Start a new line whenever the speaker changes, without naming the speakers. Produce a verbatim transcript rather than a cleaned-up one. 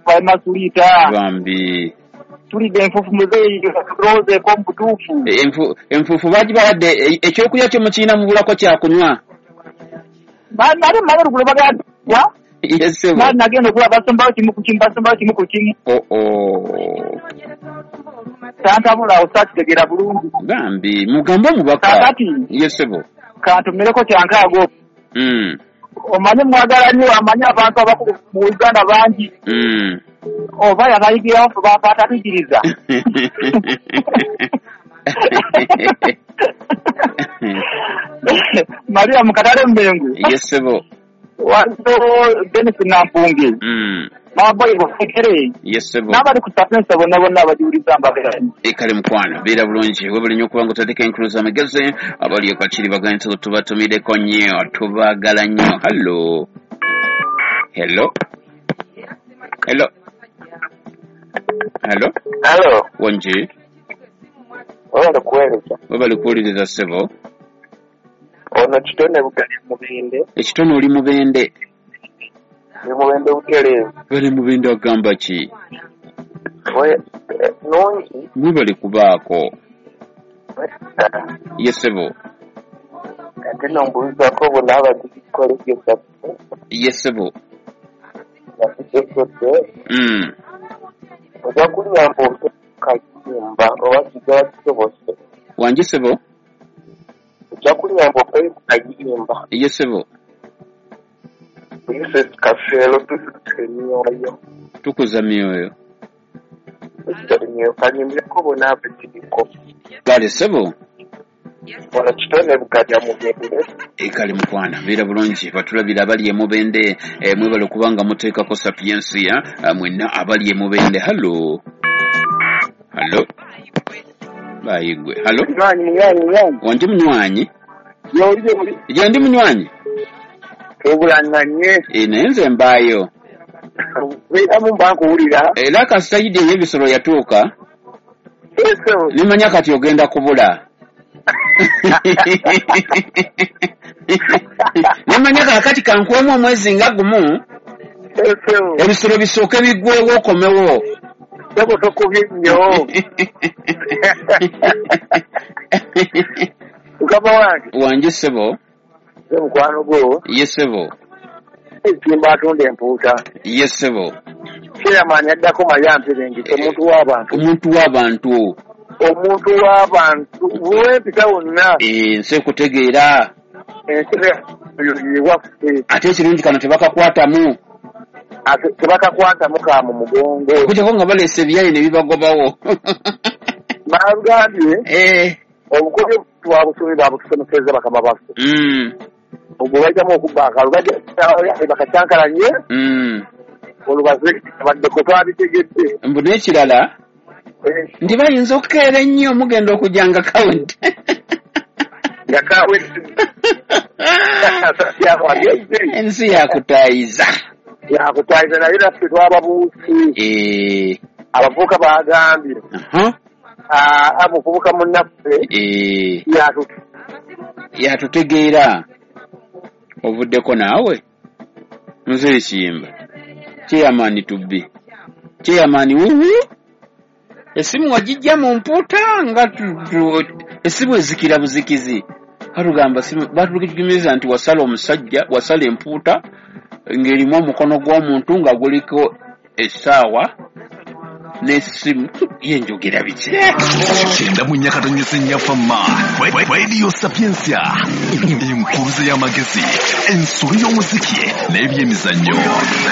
kwa masulita
bambi
tuli denfufu muzeyi rose kombutufu
enfu enfufu baji bawadde ekyokulya kyo mukina mubulako kyakunywa
ba nare maburu kubaga wa
yes
na nagenda kuba basomba kimu kuchimba basomba kimu kuchimu
oh oh
tanta bula osati tegera bulungi
bambi mugambo mubaka
kakati
yes bo
kantumireko kyankago
mm
omanye mwagala nyo amanya abantu abakulu mu Uganda bangi
mm
oba yabayigira ofu bapata tujiriza Maria mukatale mbengu
yes bo
wando Dennis Nampunge
mm
maboyi bokere
yes bo
nabali kusapensa bona bona abajuriza mbagera
ekale mukwana bera bulungi webuli nyo kubanga tutadika include amageze abali yakachiri bagante tubatumide konye tubagala nnyo hello hello hello hello
hello
wonji
wala kueleza
wabali kuuliriza sebo
ono kitone bugali mubende
ekitone oli mubende
ni mubende utere
bali mubende agamba ki
we nonji
mwibali kubaako yesebo
ate nombuza ko bona abadikole kyesa
yesebo mm
oza kunyambo kayimba owakiga kisobose
wanje sebo
oza kunyambo kayimba
yesebo
Yese kafelo tukenyoyo
tukuza myoyo
tukenyoyo kanyimye ko bona abitiko
bale sebo
bona kitone bukajya mu bende
ekali mukwana bira bulungi batulabira abali emubende e, mwebale kubanga muteeka ko sapiensi ya mwenna abali emubende hallo hallo bayigwe hallo
nywanyi nywanyi nywanyi
wanje munywanyi
yoli yoli
je ndi munywanyi
ebulanganye
e nenze mbayo
wita mu banko ulira
era kasayidi y'ebisolo yatuuka
eso
nimanya kati ogenda kubula nimanya kakati kankwemu omwezi nga gumu
eso
ebisolo bisooke biggwewo okomewo
Dako toko nnyo ukaba wange
wanje sebo
mukwano go
yesebo
ekimba atonde empuuta
yesebo
chairman yaddako mayampirengi omuntu w'abantu
omuntu w'abantu
omuntu w'abantu wepita wonna
nse kutegeera
waffe
ate ekirungi kano tebakakwatamu
tebakakwatamu ka mu mugongo
okujjako nga baleese ebyayi ne bibagobawo
bagambye obukobi twabusubi babutusomeseza bakama baffe ubwo bajyamu okubba akalu bajja bakacyankalanye olubaze baddeko twabitegedde
mbu n'ekirala ndi bayinza okukeera ennyo mugenda okujjanga kawunti ensi yakutaayiza
yakutaayiza naye naffe twababuusi abavubuka bagambye amuvubuka munnaffe
yatutegeera ovuddeko naawe nze ekiyimba kyeyamaani tubbi kyeyamaani wuwu esimu wagijja mu mpuuta nga esimu ezikira buzikizi katugamba batugimiriza nti wasala omusajja wasala empuuta ng'erimu omukono gw'omuntu nga guliko essaawa n'essimu yenjogera biki
kyenda mu nnyakata nnyesennyaffamma Radio Sapiensia enkuluze y'amagezi ensolo y'omuziki n'ebyemizannyo